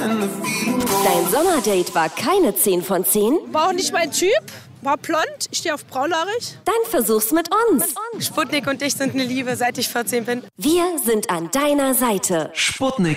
Dein Sommerdate war keine 10 von 10? War auch nicht mein Typ. War blond, ich stehe auf braunhaarig. Dann versuch's mit uns. Sputnik und ich sind eine Liebe, seit ich 14 bin. Wir sind an deiner Seite. Sputnik.